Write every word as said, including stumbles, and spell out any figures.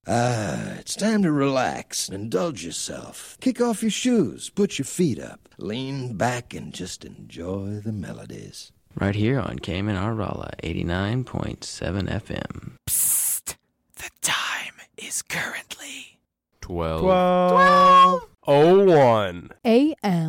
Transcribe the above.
Ah, it's time to relax and indulge yourself. Kick off your shoes, put your feet up, lean back, and just enjoy the melodies. Right here on Cayman Arvala, eighty-nine point seven F M. Psst! The time is currently twelve oh one A M